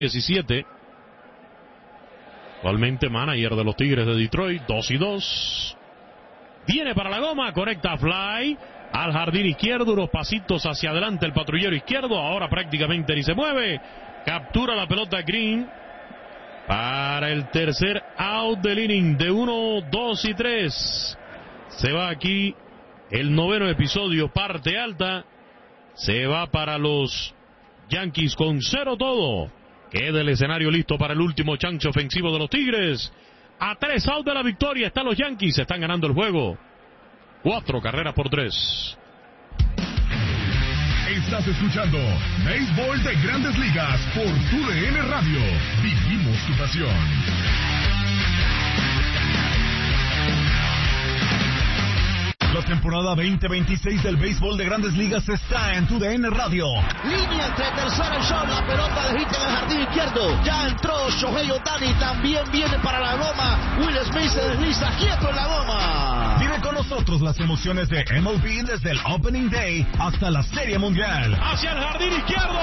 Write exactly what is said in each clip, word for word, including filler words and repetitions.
diecisiete. Actualmente manager de los Tigres de Detroit. Dos y dos. Viene para la goma, conecta fly al jardín izquierdo, unos pasitos hacia adelante el patrullero izquierdo, ahora prácticamente ni se mueve. Captura la pelota Green para el tercer out del inning de uno, dos y tres. Se va aquí el noveno episodio, parte alta. Se va para los Yankees con cero todo. Queda el escenario listo para el último chance ofensivo de los Tigres. A tres out de la victoria están los Yankees. Están ganando el juego. Cuatro carreras por tres. Estás escuchando Béisbol de Grandes Ligas por Tu D N Radio. Vivimos tu pasión. La temporada veinte veintiséis del béisbol de Grandes Ligas está en Tu D N Radio. Línea entre tercera y short, la pelota de hit en el jardín izquierdo. Ya entró Shohei Ohtani, también viene para la goma. Will Smith se desliza quieto en la goma. Vive con nosotros las emociones de M L B desde el Opening Day hasta la Serie Mundial. Hacia el jardín izquierdo,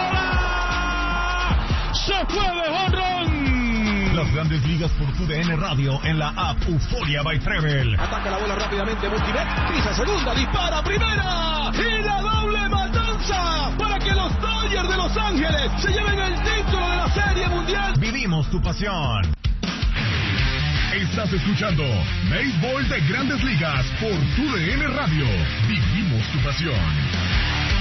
la bola se fue de jonrón. Las Grandes Ligas por Tu D N Radio en la app Euforia by Treble. Ataca la bola rápidamente Multibet, pisa segunda, dispara primera y la doble matanza para que los Dodgers de Los Ángeles se lleven el título de la Serie Mundial. Vivimos tu pasión. Estás escuchando Béisbol de Grandes Ligas por Tu D N Radio. Vivimos tu pasión.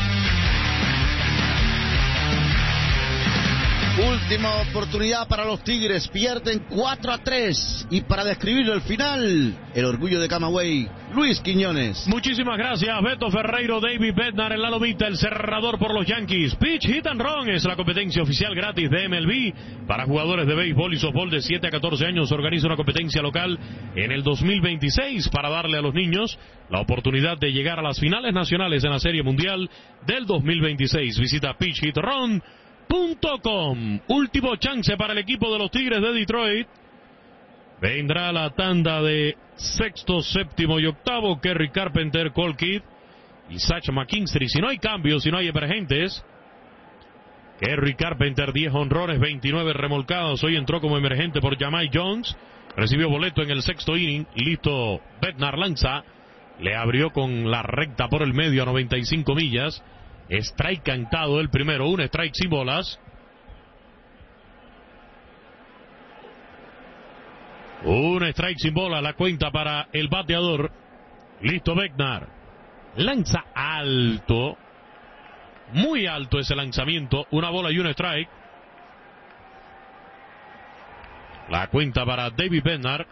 Última oportunidad para los Tigres, pierden cuatro a tres. Y para describirlo al final, el orgullo de Camagüey, Luis Quiñones. Muchísimas gracias, Beto Ferreiro, David Bednar en la lomita, el cerrador por los Yankees. Pitch Hit and Run es la competencia oficial gratis de M L B. Para jugadores de béisbol y softball de siete a catorce años, organiza una competencia local en el dos mil veintiséis para darle a los niños la oportunidad de llegar a las finales nacionales en la Serie Mundial del dos mil veintiséis. Visita pitch hit run punto com. Último chance para el equipo de los Tigres de Detroit. Vendrá la tanda de sexto, séptimo y octavo. Kerry Carpenter, Cole Kidd y Zach McKinstry. Si no hay cambios, si no hay emergentes, Kerry Carpenter, diez honrones, veintinueve remolcados. Hoy entró como emergente por Jamai Jones. Recibió boleto en el sexto inning. Listo, Bednar lanza. Le abrió con la recta por el medio a noventa y cinco millas. Strike cantado el primero, un strike sin bolas. Un strike sin bola, la cuenta para el bateador. Listo Bednar. Lanza alto. Muy alto ese lanzamiento. Una bola y un strike. La cuenta para David Bednar.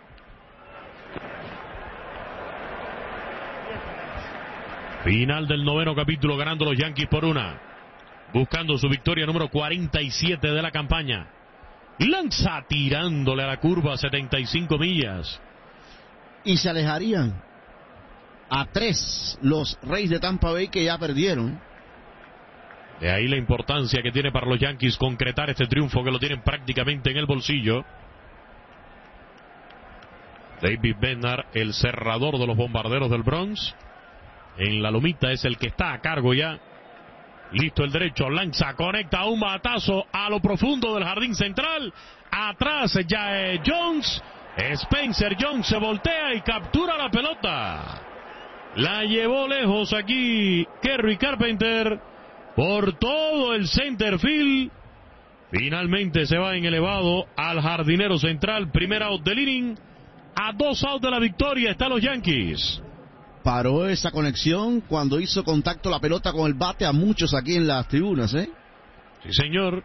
Final del noveno capítulo, ganando los Yankees por una. Buscando su victoria número cuarenta y siete de la campaña. Lanza tirándole a la curva a setenta y cinco millas. Y se alejarían a tres los Reyes de Tampa Bay, que ya perdieron. De ahí la importancia que tiene para los Yankees concretar este triunfo, que lo tienen prácticamente en el bolsillo. David Bednar, el cerrador de los Bombarderos del Bronx. En la lomita es el que está a cargo ya. Listo el derecho, lanza, conecta un batazo a lo profundo del jardín central. Atrás ya es Jones. Spencer Jones se voltea y captura la pelota. La llevó lejos aquí Kerry Carpenter por todo el center field. Finalmente se va en elevado al jardinero central. Primer out del inning. A dos outs de la victoria están los Yankees. Paró esa conexión cuando hizo contacto la pelota con el bate a muchos aquí en las tribunas, ¿eh? Sí, señor.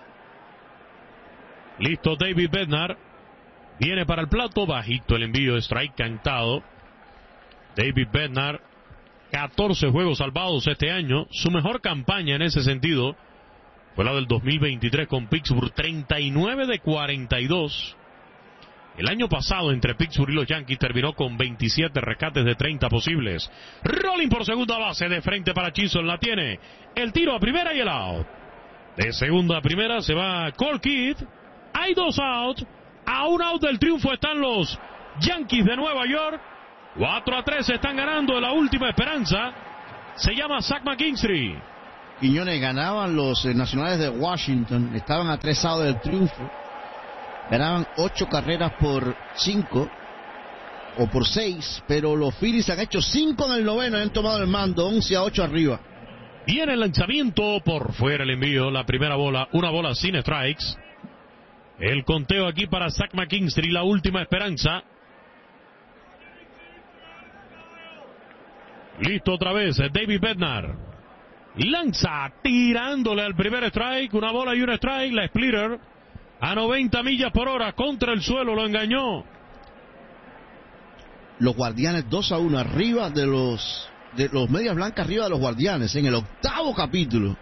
Listo David Bednar. Viene para el plato, bajito el envío, strike cantado. David Bednar, catorce juegos salvados este año. Su mejor campaña en ese sentido fue la del dos mil veintitrés con Pittsburgh, treinta y nueve de cuarenta y dos. El año pasado entre Pittsburgh y los Yankees terminó con veintisiete rescates de treinta posibles. Rolling por segunda base, de frente para Chisholm, la tiene. El tiro a primera y el out. De segunda a primera se va Cole Kidd. Hay dos outs. A un out del triunfo están los Yankees de Nueva York. cuatro a tres están ganando, la última esperanza. Se llama Zach McKinstry. Quiñones, ganaban los eh, Nacionales de Washington, estaban a tres outs del triunfo, ganaban ocho carreras por cinco o por seis, pero los Phillies han hecho cinco en el noveno y han tomado el mando, once a ocho arriba. Y en el lanzamiento, por fuera el envío, la primera bola, una bola sin strikes. El conteo aquí para Zach McKinstry, la última esperanza. Listo otra vez, David Bednar. Lanza, tirándole al primer strike, una bola y un strike, la splitter. A noventa millas por hora, contra el suelo, lo engañó. Los Guardianes dos a uno arriba de los... de los Medias Blancas, arriba de los Guardianes, en el octavo capítulo.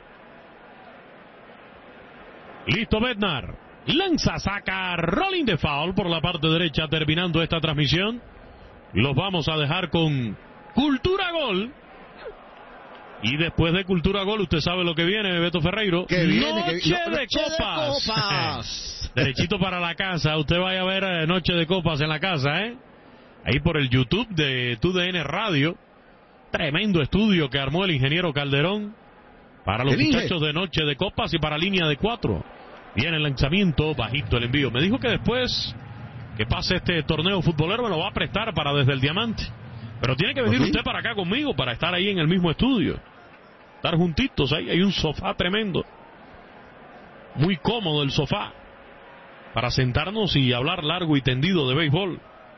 Listo Bednar. Lanza, saca, rolling de foul por la parte derecha, terminando esta transmisión. Los vamos a dejar con Cultura Gol. Y después de Cultura Gol, usted sabe lo que viene, Beto Ferreiro. ¿Qué viene? Noche, ¿Qué... de, noche copas. de copas. Derechito para la casa. Usted vaya a ver eh, Noche de Copas en la casa, ¿eh? Ahí por el YouTube de T U D N Radio. Tremendo estudio que armó el ingeniero Calderón para los Elige. muchachos de Noche de Copas y para línea de cuatro. Viene el lanzamiento, bajito el envío. Me dijo que después que pase este torneo futbolero me lo va a prestar para Desde el Diamante. Pero tiene que venir ¿Sí? usted para acá conmigo para estar ahí en el mismo estudio. Estar juntitos ahí. Hay un sofá tremendo. Muy cómodo el sofá para sentarnos y hablar largo y tendido de béisbol.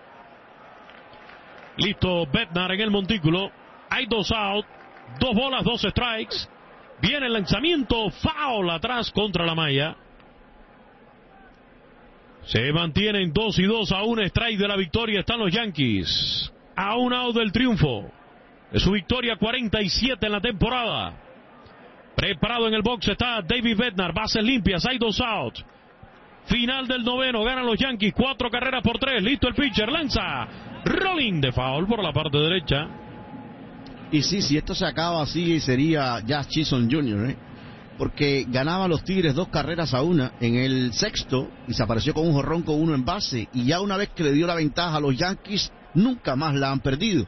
Listo Bednar en el montículo. Hay dos out, dos bolas, dos strikes. Viene el lanzamiento, foul atrás contra la malla. Se mantienen dos y dos, a un strike de la victoria están los Yankees. A un out del triunfo. De su victoria cuarenta y siete en la temporada. Preparado en el box está David Bednar, bases limpias, hay dos outs. Final del noveno, ganan los Yankees, cuatro carreras por tres. Listo el pitcher, lanza. Rolling de foul por la parte derecha. Y sí, si esto se acaba así, sería Jazz Chisholm junior, ¿eh? Porque ganaban los Tigres dos carreras a una en el sexto y se apareció con un jonrón con uno en base. Y ya una vez que le dio la ventaja a los Yankees, nunca más la han perdido.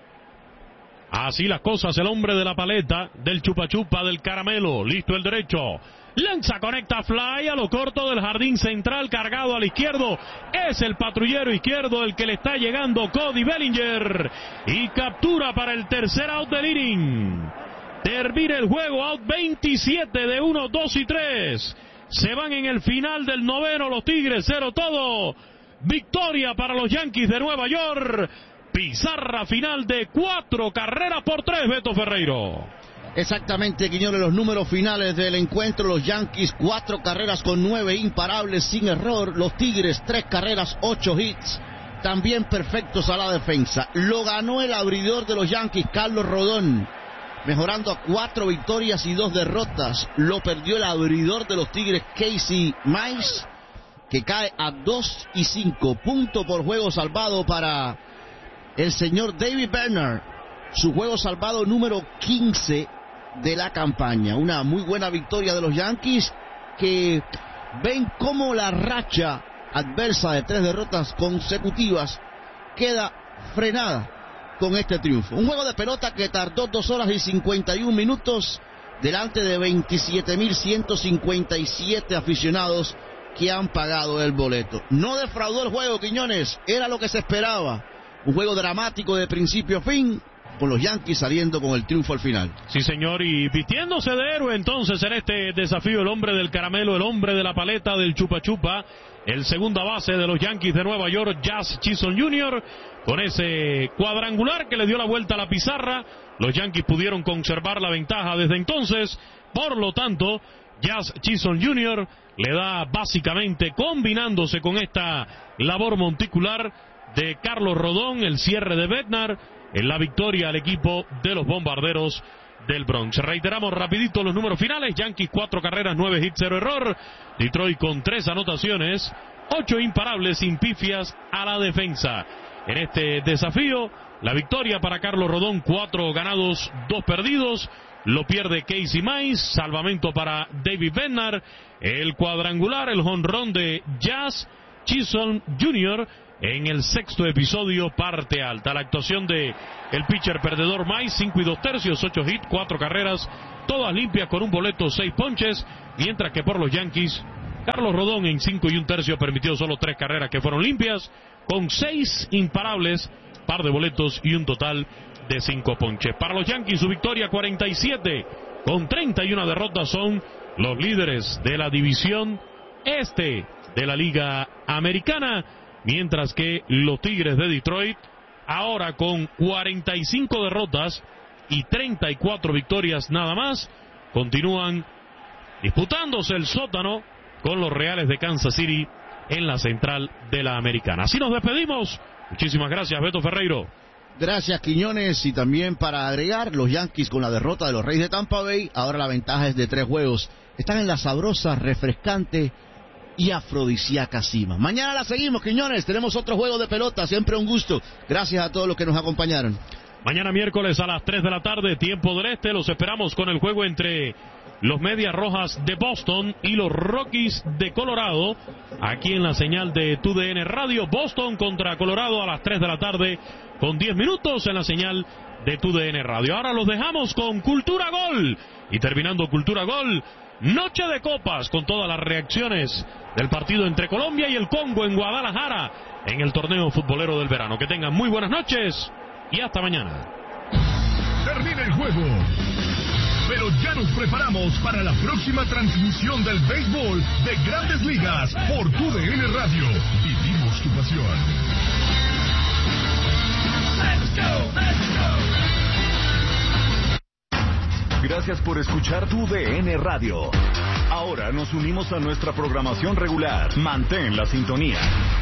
Así las cosas, el hombre de la paleta, del chupa chupa, del caramelo. Listo el derecho. Lanza, conecta fly a lo corto del jardín central, cargado al izquierdo. Es el patrullero izquierdo el que le está llegando, Cody Bellinger. Y captura para el tercer out del inning. Termina el juego, out veintisiete de uno, dos y tres. Se van en el final del noveno los Tigres, cero todo. Victoria para los Yankees de Nueva York. Pizarra final de cuatro carreras por tres, Beto Ferreiro. Exactamente, Quiñones, los números finales del encuentro. Los Yankees, cuatro carreras con nueve imparables sin error. Los Tigres, tres carreras, ocho hits, también perfectos a la defensa. Lo ganó el abridor de los Yankees, Carlos Rodón, mejorando a cuatro victorias y dos derrotas. Lo perdió el abridor de los Tigres, Casey Mize, que cae a dos y cinco. Punto por juego salvado para el señor David Bednar. Su juego salvado número quince de la campaña. Una muy buena victoria de los Yankees, que ven cómo la racha adversa de tres derrotas consecutivas queda frenada con este triunfo. Un juego de pelota que tardó dos horas y cincuenta y un minutos delante de veintisiete mil ciento cincuenta y siete aficionados que han pagado el boleto. No defraudó el juego, Quiñones, era lo que se esperaba. Un juego dramático de principio a fin, con los Yankees saliendo con el triunfo al final. Sí, señor, y vistiéndose de héroe entonces en este desafío, el hombre del caramelo, el hombre de la paleta, del chupa chupa, el segunda base de los Yankees de Nueva York, Jazz Chisholm junior, con ese cuadrangular que le dio la vuelta a la pizarra. Los Yankees pudieron conservar la ventaja desde entonces, por lo tanto, Jazz Chisholm junior le da básicamente, combinándose con esta labor monticular de Carlos Rodón, el cierre de Bednar, en la victoria al equipo de los Bombarderos del Bronx. Reiteramos rapidito los números finales: Yankees cuatro carreras, nueve hits, cero error. Detroit con tres anotaciones, ocho imparables sin pifias a la defensa. En este desafío, la victoria para Carlos Rodón, cuatro ganados, dos perdidos. Lo pierde Casey Mize, salvamento para David Bednar, el cuadrangular, el jonrón de Jazz Chisholm junior, en el sexto episodio, parte alta. La actuación de el pitcher perdedor Mize, cinco y dos tercios, ocho hits, cuatro carreras, todas limpias con un boleto, seis ponches, mientras que por los Yankees, Carlos Rodón en cinco y un tercio permitió solo tres carreras que fueron limpias, con seis imparables, par de boletos y un total de cinco ponches. Para los Yankees, su victoria cuarenta y siete con treinta y una derrotas, son los líderes de la división este de la Liga Americana, mientras que los Tigres de Detroit, ahora con cuarenta y cinco derrotas y treinta y cuatro victorias nada más, continúan disputándose el sótano con los Reales de Kansas City en la central de la Americana. Así nos despedimos. Muchísimas gracias, Beto Ferreiro. Gracias, Quiñones. Y también para agregar, los Yankees con la derrota de los Reyes de Tampa Bay, ahora la ventaja es de tres juegos. Están en la sabrosa, refrescante y afrodisíaca cima. Mañana la seguimos, Quiñones. Tenemos otro juego de pelota. Siempre un gusto. Gracias a todos los que nos acompañaron. Mañana miércoles a las tres de la tarde, tiempo del este, los esperamos con el juego entre los Medias Rojas de Boston y los Rockies de Colorado, aquí en la señal de T U D N Radio. Boston contra Colorado a las tres de la tarde, con diez minutos en la señal de T U D N Radio. Ahora los dejamos con Cultura Gol, y terminando Cultura Gol, noche de copas con todas las reacciones del partido entre Colombia y el Congo en Guadalajara, en el torneo futbolero del verano. Que tengan muy buenas noches y hasta mañana. Termina el juego, pero ya nos preparamos para la próxima transmisión del béisbol de Grandes Ligas por T U D N Radio. Vivimos tu pasión. Let's go, let's go. Gracias por escuchar T U D N Radio. Ahora nos unimos a nuestra programación regular. Mantén la sintonía.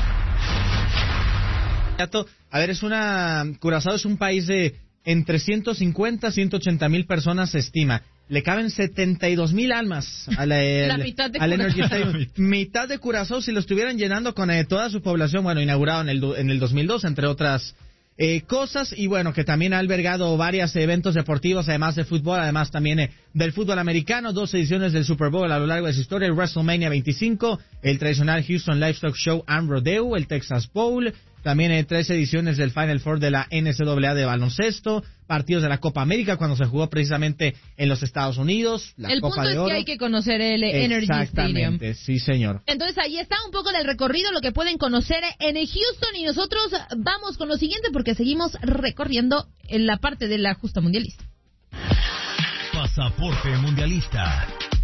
A ver, es una... Curazao es un país de entre ciento cincuenta a ciento ochenta mil personas, se estima. Le caben setenta y dos mil almas a la, el, la mitad de al Energy Curazao. Stadium. Mitad de Curazao, si lo estuvieran llenando con eh, toda su población, bueno, inaugurado en el, en el dos mil dos, entre otras eh, cosas, y bueno, que también ha albergado varios eventos deportivos, además de fútbol, además también eh, del fútbol americano, dos ediciones del Super Bowl a lo largo de su historia, el WrestleMania veinticinco, el tradicional Houston Livestock Show and Rodeo, el Texas Bowl, también hay tres ediciones del Final Four de la N C A A de baloncesto, partidos de la Copa América cuando se jugó precisamente en los Estados Unidos, la el Copa punto de es Oro. que hay que conocer el Energy Stadium. Exactamente, sí señor. Entonces ahí está un poco del recorrido, lo que pueden conocer en el Houston, y nosotros vamos con lo siguiente porque seguimos recorriendo en la parte de la justa mundialista. Pasaporte Mundialista.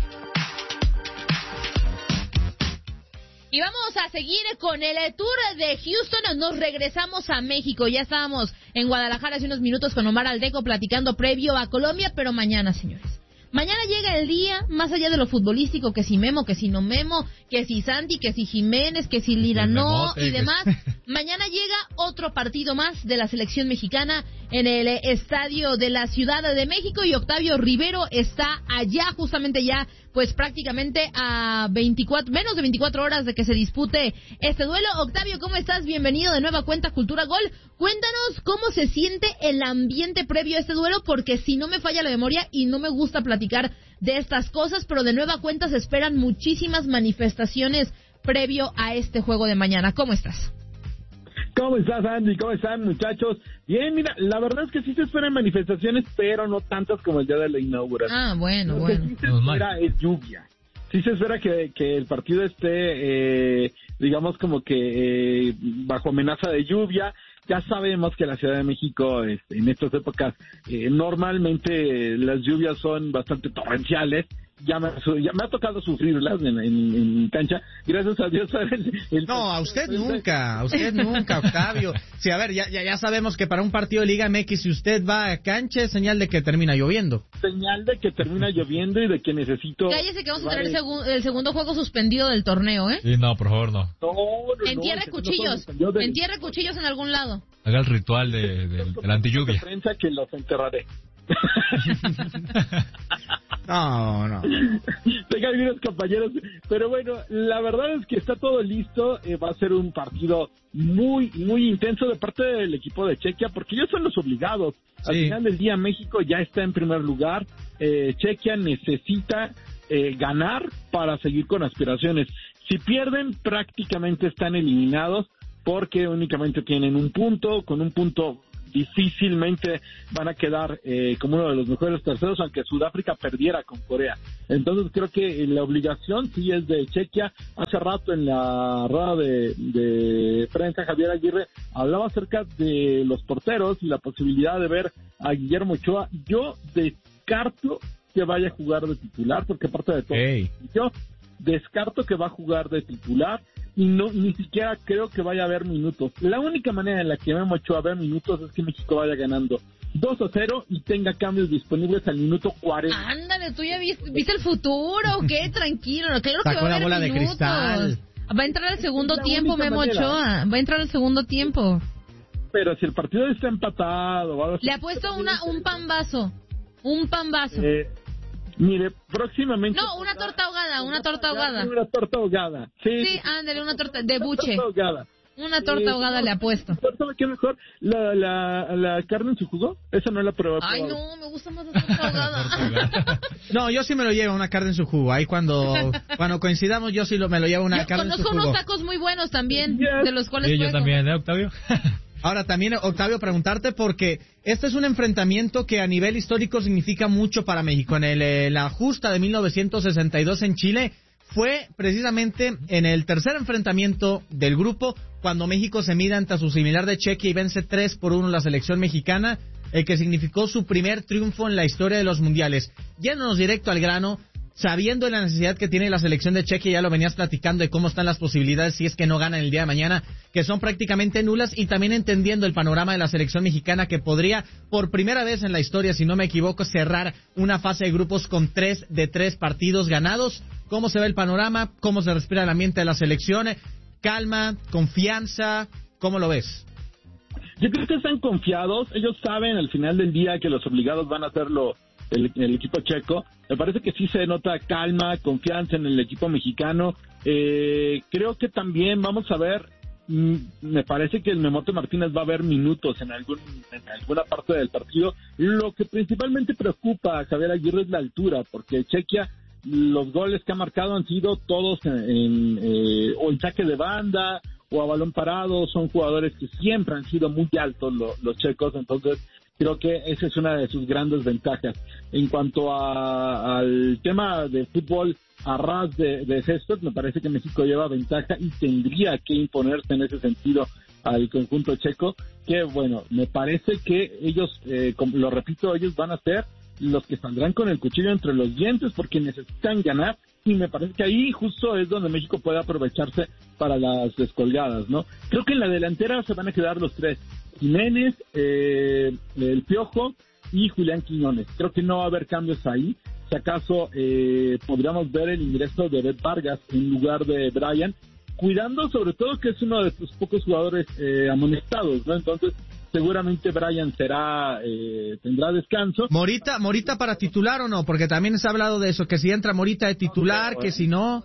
Y vamos a seguir con el tour de Houston. Nos regresamos a México. Ya estábamos en Guadalajara hace unos minutos con Omar Aldeco platicando previo a Colombia, pero mañana, señores. Mañana llega el día, más allá de lo futbolístico, que si Memo, que si no Memo, que si Santi, que si Jiménez, que si Lira no y demás. Mañana llega otro partido más de la selección mexicana en el estadio de la Ciudad de México, y Octavio Rivero está allá, justamente ya, pues prácticamente a veinticuatro, menos de veinticuatro horas de que se dispute este duelo. Octavio, ¿cómo estás? Bienvenido de nueva cuenta Cultura Gol. Cuéntanos cómo se siente el ambiente previo a este duelo, porque si no me falla la memoria y no me gusta platicar de estas cosas, pero de nueva cuenta se esperan muchísimas manifestaciones previo a este juego de mañana. ¿Cómo estás? ¿Cómo estás, Andy? ¿Cómo están, muchachos? Bien, mira, la verdad es que sí se esperan manifestaciones, pero no tantas como el día de la inauguración. Ah, bueno, Lo bueno. que sí se espera es lluvia. Sí se espera que, que el partido esté, eh, digamos, como que eh, bajo amenaza de lluvia. Ya sabemos que la Ciudad de México, este, en estas épocas, eh, normalmente eh, las lluvias son bastante torrenciales. Ya me, ya me ha tocado sufrirlas en, en, en cancha. Gracias a Dios. El, el... No, a usted nunca, a usted nunca, Octavio. Sí, a ver, ya, ya, ya sabemos que para un partido de Liga M X, si usted va a cancha, es señal de que termina lloviendo. Señal de que termina lloviendo y de que necesito... Cállese que vamos a tener el, segu el segundo juego suspendido del torneo, ¿eh? Sí, no, por favor, no. No, no, Entierre no, cuchillos, no del... entierre cuchillos en algún lado. Haga el ritual de, de, de la antilluvia. Prensa que los enterraré. No, no. Tengan bien, compañeros. Pero bueno, la verdad es que está todo listo. Eh, va a ser un partido muy, muy intenso de parte del equipo de Chequia, porque ellos son los obligados. Al Sí. final del día, México ya está en primer lugar. Eh, Chequia necesita eh, ganar para seguir con aspiraciones. Si pierden, prácticamente están eliminados. porque únicamente tienen un punto, con un punto difícilmente van a quedar eh, como uno de los mejores terceros, aunque Sudáfrica perdiera con Corea. Entonces creo que la obligación sí es de Chequia. Hace rato en la rueda de, de prensa, Javier Aguirre hablaba acerca de los porteros y la posibilidad de ver a Guillermo Ochoa. Yo descarto que vaya a jugar de titular, porque aparte de todo, hey. yo descarto que va a jugar de titular y no ni siquiera creo que vaya a haber minutos. La única manera en la que Memo Ochoa vea minutos es que México vaya ganando dos a cero y tenga cambios disponibles al minuto cuarenta. Ándale, ¿tú ya viste, viste el futuro o qué? Tranquilo, claro que Sacó va a la haber bola minutos. De cristal. Va a entrar al segundo tiempo Memo Ochoa, va a entrar al segundo tiempo. Pero si el partido está empatado... Va a Le apuesto una, un pambazo, un pambazo. Eh... Mire, próximamente... No, una torta ahogada, una torta ahogada. Una torta ahogada, sí. Sí, ándale, una torta de buche. Una torta ahogada. Una torta ahogada le apuesto. ¿Sabe qué mejor? La, la, la carne en su jugo, esa no la probé. Ay, no, me gusta más la torta ahogada. No, yo sí me lo llevo una carne en su jugo. Ahí cuando cuando coincidamos, yo sí lo, me lo llevo una yo carne en su jugo. Conozco unos tacos muy buenos también, yes. de los cuales sí, yo también, comer. ¿eh, Octavio? Ahora también, Octavio, preguntarte porque este es un enfrentamiento que a nivel histórico significa mucho para México. En el, eh, la justa de mil novecientos sesenta y dos en Chile fue precisamente en el tercer enfrentamiento del grupo cuando México se mide ante su similar de Chequia y vence tres por uno la selección mexicana, el que significó su primer triunfo en la historia de los mundiales. Yéndonos directo al grano, sabiendo la necesidad que tiene la selección de Chequia, ya lo venías platicando de cómo están las posibilidades si es que no ganan el día de mañana, que son prácticamente nulas, y también entendiendo el panorama de la selección mexicana que podría, por primera vez en la historia, si no me equivoco, cerrar una fase de grupos con tres de tres partidos ganados. ¿Cómo se ve el panorama? ¿Cómo se respira el ambiente de la selección? ¿Calma? ¿Confianza? ¿Cómo lo ves? Yo creo que están confiados. Ellos saben al final del día que los obligados van a hacerlo el, el equipo checo. Me parece que sí se nota calma, confianza en el equipo mexicano. Eh, creo que también vamos a ver, mm, me parece que el Memote Martínez va a ver minutos en, algún, en alguna parte del partido. Lo que principalmente preocupa a Javier Aguirre es la altura, porque Chequia, los goles que ha marcado han sido todos en, en eh, o en saque de banda o a balón parado. Son jugadores que siempre han sido muy altos lo, los checos, entonces creo que esa es una de sus grandes ventajas. En cuanto a, al tema de fútbol a ras de, de césped, me parece que México lleva ventaja y tendría que imponerse en ese sentido al conjunto checo, que bueno, me parece que ellos, eh, como lo repito, ellos van a ser los que saldrán con el cuchillo entre los dientes porque necesitan ganar, y me parece que ahí justo es donde México puede aprovecharse para las descolgadas, ¿no? Creo que en la delantera se van a quedar los tres, Jiménez, eh, el Piojo y Julián Quiñones. Creo que no va a haber cambios ahí. Si acaso eh, podríamos ver el ingreso de Bet Vargas en lugar de Brian, cuidando sobre todo que es uno de sus pocos jugadores eh, amonestados, ¿no? Entonces seguramente Brian será eh, tendrá descanso. Morita, Morita para titular o no, porque también se ha hablado de eso, que si entra Morita de titular, no creo, que si no.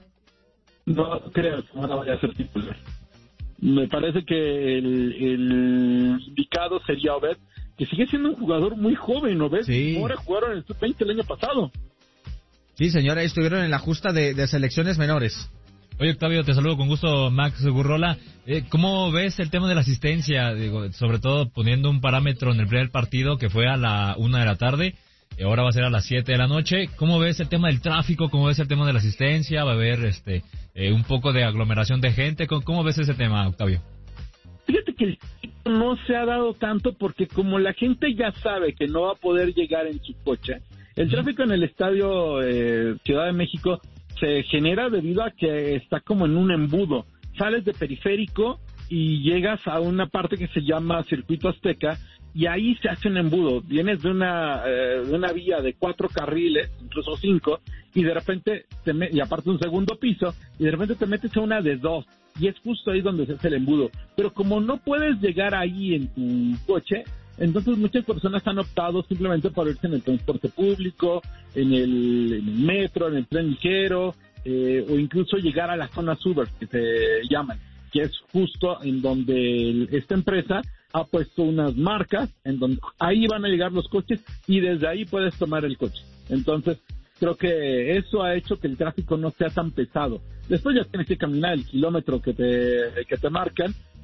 No creo que no vaya a ser titular. Me parece que el, el indicado sería Obed, que sigue siendo un jugador muy joven, Obed. Sí. Ahora jugaron en el sub veinte el año pasado. Sí, señora, estuvieron en la justa de, de selecciones menores. Oye, Octavio, te saludo con gusto, Max Gurrola. Eh, ¿Cómo ves el tema de la asistencia? Digo, sobre todo poniendo un parámetro en el primer partido que fue a la una de la tarde, y ahora va a ser a las siete de la noche. ¿Cómo ves el tema del tráfico? ¿Cómo ves el tema de la asistencia? ¿Va a haber este eh, un poco de aglomeración de gente? ¿Cómo, cómo ves ese tema, Octavio? Fíjate que no se ha dado tanto porque como la gente ya sabe que no va a poder llegar en su coche, el tráfico en el estadio eh, Ciudad de México se genera debido a que está como en un embudo. Sales de Periférico y llegas a una parte que se llama Circuito Azteca y ahí se hace un embudo. Vienes de una eh, de una vía de cuatro carriles, incluso cinco, y de repente, te me- y aparte un segundo piso, y de repente te metes a una de dos, y es justo ahí donde se hace el embudo. Pero como no puedes llegar ahí en tu coche, entonces muchas personas han optado simplemente por irse en el transporte público, en el, en el metro, en el tren ligero, eh, o incluso llegar a las zonas Uber, que se llaman, que es justo en donde el- esta empresa ha puesto unas marcas, en donde ahí van a llegar los coches y desde ahí puedes tomar el coche. Entonces, creo que eso ha hecho que el tráfico no sea tan pesado. Después ya tienes que caminar el kilómetro que te, que te marcan,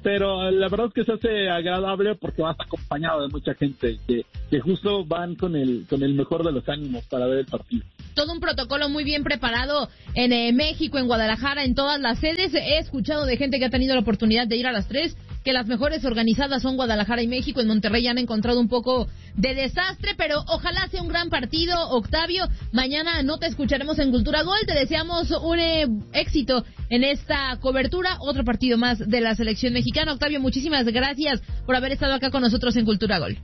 pero la verdad es que se hace agradable porque vas acompañado de mucha gente que, que justo van con el con el mejor de los ánimos para ver el partido. Todo un protocolo muy bien preparado en eh, México, en Guadalajara, en todas las sedes. He escuchado de gente que ha tenido la oportunidad de ir a las tres, que las mejores organizadas son Guadalajara y México. En Monterrey ya han encontrado un poco de desastre, pero ojalá sea un gran partido. Octavio, mañana no te escucharemos en Cultura Gol. Te deseamos un eh, éxito en esta cobertura. Otro partido más de la selección mexicana. Octavio, muchísimas gracias por haber estado acá con nosotros en Cultura Gol.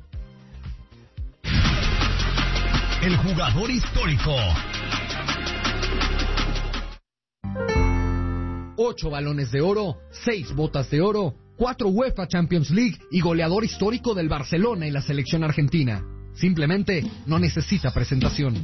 El jugador histórico. Ocho balones de oro, seis botas de oro, cuatro UEFA Champions League y goleador histórico del Barcelona y la selección argentina. Simplemente no necesita presentación.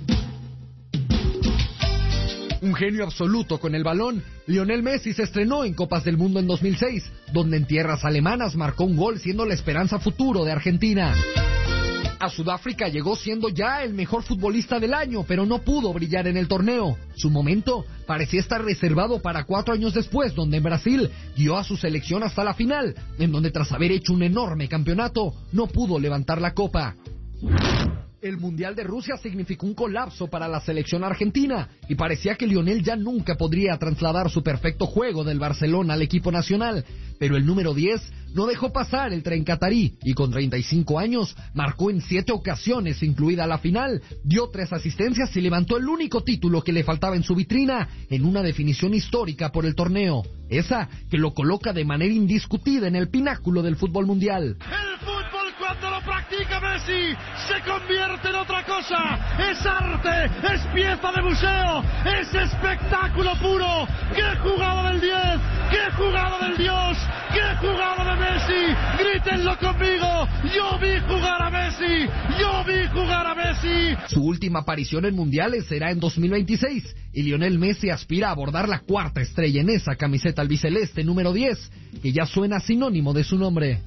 Un genio absoluto con el balón, Lionel Messi se estrenó en Copas del Mundo en dos mil seis, donde en tierras alemanas marcó un gol siendo la esperanza futuro de Argentina. A Sudáfrica llegó siendo ya el mejor futbolista del año, pero no pudo brillar en el torneo. Su momento parecía estar reservado para cuatro años después, donde en Brasil guió a su selección hasta la final, en donde tras haber hecho un enorme campeonato, no pudo levantar la copa. El Mundial de Rusia significó un colapso para la selección argentina y parecía que Lionel ya nunca podría trasladar su perfecto juego del Barcelona al equipo nacional, pero el número diez no dejó pasar el tren catarí y con treinta y cinco años marcó en siete ocasiones, incluida la final, dio tres asistencias y levantó el único título que le faltaba en su vitrina en una definición histórica por el torneo, esa que lo coloca de manera indiscutida en el pináculo del fútbol mundial. El fútbol cuando lo practica Messi se convierte en otra cosa, es arte, es pieza de museo, es espectáculo puro. ¡Qué jugada del diez! ¡Qué jugada del Dios! ¡Qué jugada de Messi! ¡Grítenlo conmigo! ¡Yo vi jugar a Messi! ¡Yo vi jugar a Messi! Su última aparición en mundiales será en dos mil veintiséis y Lionel Messi aspira a abordar la cuarta estrella en esa camiseta albiceleste número diez, que ya suena sinónimo de su nombre.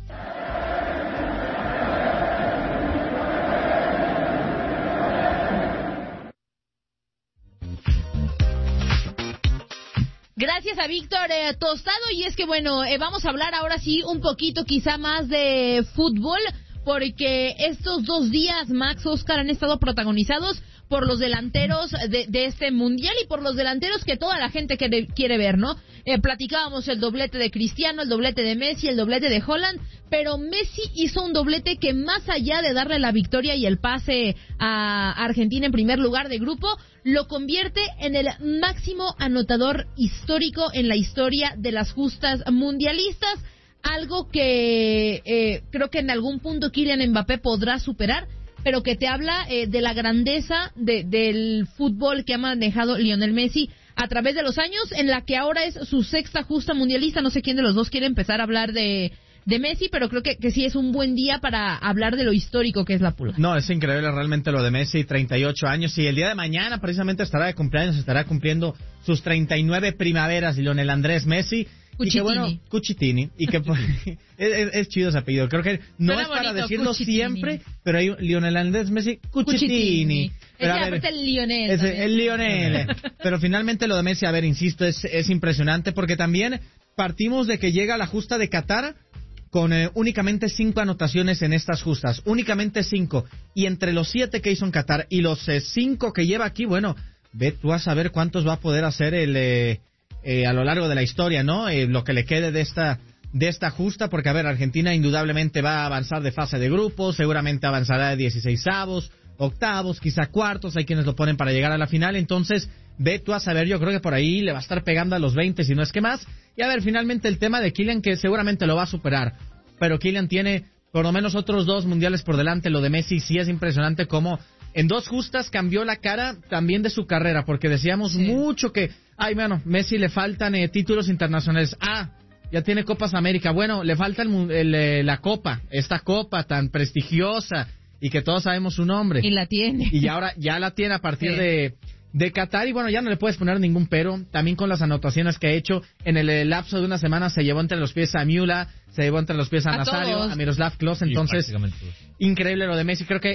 Gracias a Víctor eh, Tostado, y es que bueno, eh, vamos a hablar ahora sí un poquito quizá más de fútbol, porque estos dos días, Max, Oscar, han estado protagonizados por los delanteros de, de este mundial y por los delanteros que toda la gente quiere, quiere ver, ¿no? Eh, platicábamos el doblete de Cristiano, el doblete de Messi, el doblete de Haaland, pero Messi hizo un doblete que más allá de darle la victoria y el pase a Argentina en primer lugar de grupo, lo convierte en el máximo anotador histórico en la historia de las justas mundialistas, algo que eh, creo que en algún punto Kylian Mbappé podrá superar, pero que te habla eh, de la grandeza de, del fútbol que ha manejado Lionel Messi a través de los años, en la que ahora es su sexta justa mundialista. No sé quién de los dos quiere empezar a hablar de, de Messi, pero creo que, que sí es un buen día para hablar de lo histórico que es la pulga. No, es increíble realmente lo de Messi, treinta y ocho años, y el día de mañana precisamente estará de cumpleaños, estará cumpliendo sus treinta y nueve primaveras Lionel Andrés Messi. Cuchitini. Y que bueno, Cuchitini, y que es, es, es chido ese apellido. Creo que no Suena es para bonito, decirlo Cuchitini. siempre, pero hay Lionel Andrés Messi, Cuchitini. Cuchitini. Pero es a ver, el Lionel. es también. el Lionel. Pero finalmente lo de Messi, a ver, insisto, es, es impresionante porque también partimos de que llega la justa de Qatar con eh, únicamente cinco anotaciones en estas justas, únicamente cinco. Y entre los siete que hizo en Qatar y los eh, cinco que lleva aquí, bueno, ve tú a saber cuántos va a poder hacer el... Eh, Eh, a lo largo de la historia, ¿no? Eh, lo que le quede de esta de esta justa, porque a ver, Argentina indudablemente va a avanzar de fase de grupos, seguramente avanzará de dieciseisavos, octavos, quizá cuartos, hay quienes lo ponen para llegar a la final, entonces ve tú a saber, yo creo que por ahí le va a estar pegando a los veinte, si no es que más, y a ver, finalmente el tema de Kylian, que seguramente lo va a superar, pero Kylian tiene por lo menos otros dos mundiales por delante. Lo de Messi sí es impresionante cómo en dos justas cambió la cara también de su carrera, porque decíamos sí. mucho que, ay, bueno, Messi le faltan eh, títulos internacionales. Ah, ya tiene Copas América. Bueno, le falta el, el, eh, la Copa, esta Copa tan prestigiosa y que todos sabemos su nombre. Y la tiene. Y ahora ya la tiene a partir sí. de, de Qatar, y bueno, ya no le puedes poner ningún pero. También con las anotaciones que ha hecho, en el, el lapso de una semana se llevó entre los pies a Müller, se llevó entre los pies a, a Nazario, todos. a Miroslav Klose, entonces, increíble lo de Messi. Creo que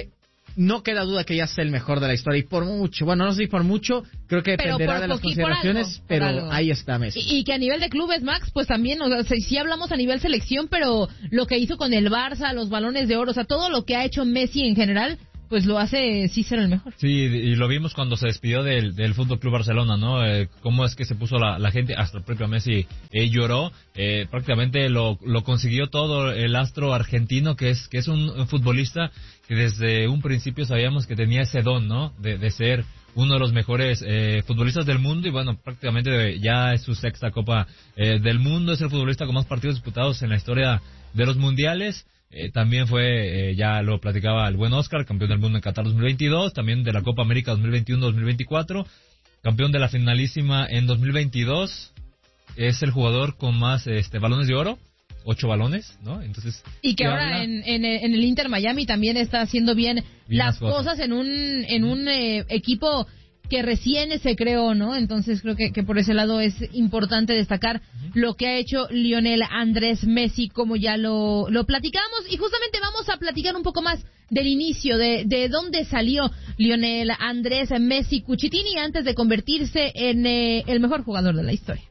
no queda duda que ya es el mejor de la historia y por mucho, bueno, no sé si por mucho, creo que Pero dependerá por de las poqui- consideraciones, por algo, pero por algo. ahí está Messi. Y, y que a nivel de clubes, Max, pues también, o sea, sí sí hablamos a nivel selección, pero lo que hizo con el Barça, los balones de oro, o sea, todo lo que ha hecho Messi en general, pues lo hace sí ser el mejor. Sí, y lo vimos cuando se despidió del, del Fútbol Club Barcelona, ¿no? Eh, cómo es que se puso la, la gente, hasta el propio Messi eh, lloró, eh, prácticamente lo, lo consiguió todo el astro argentino, que es que es un, un futbolista que desde un principio sabíamos que tenía ese don, ¿no? De, de ser uno de los mejores eh, futbolistas del mundo y bueno, prácticamente ya es su sexta Copa eh, del Mundo, es el futbolista con más partidos disputados en la historia de los mundiales. Eh, también fue, eh, ya lo platicaba el buen Oscar, campeón del mundo en Qatar dos mil veintidós, también de la Copa América dos mil veintiuno dos mil veinticuatro, campeón de la finalísima en dos mil veintidós, es el jugador con más este balones de oro, ocho balones, ¿no? Entonces y que ahora habla? en, en, en el Inter Miami también está haciendo bien, Bien las las cosas. cosas en un en un eh, equipo que recién se creó, ¿no? Entonces creo que, que por ese lado es importante destacar lo que ha hecho Lionel Andrés Messi, como ya lo, lo platicamos, y justamente vamos a platicar un poco más del inicio, de, de dónde salió Lionel Andrés Messi Cuchitini antes de convertirse en eh, el mejor jugador de la historia.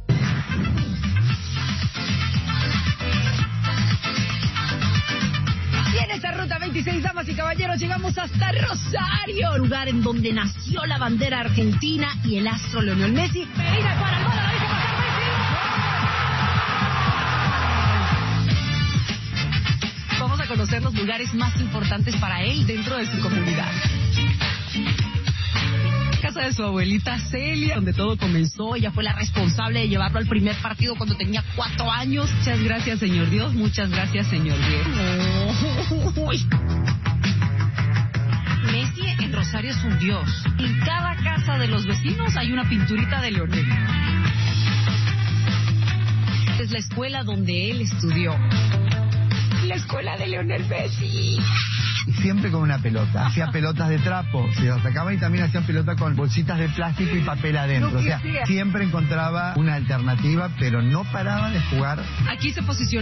Y en esta ruta veintiséis, damas y caballeros, llegamos hasta Rosario, lugar en donde nació la bandera argentina y el astro Lionel Messi. Medina para el gol, la deja pasar Messi. Vamos a conocer los lugares más importantes para él dentro de su comunidad. Casa de su abuelita Celia, donde todo comenzó. Ella fue la responsable de llevarlo al primer partido cuando tenía cuatro años. Muchas gracias, señor Dios. Muchas gracias, señor Dios. Uy. Messi en Rosario es un dios. En cada casa de los vecinos hay una pinturita de Lionel. Es la escuela donde él estudió. La escuela de Lionel Messi. Siempre con una pelota. Hacía pelotas de trapo, se las sacaba y también hacían pelota con bolsitas de plástico y papel adentro. O sea, siempre encontraba una alternativa, pero no paraba de jugar. Aquí se posicionó